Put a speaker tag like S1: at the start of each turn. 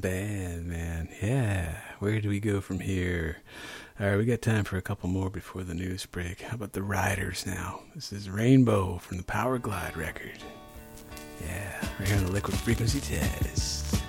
S1: band, man. Yeah. Where do we go from here? All right, we got time for a couple more before the news break. How about the Riders now? This is Rainbow from the Power Glide record. Yeah, right here on the Liquid Frequency Test.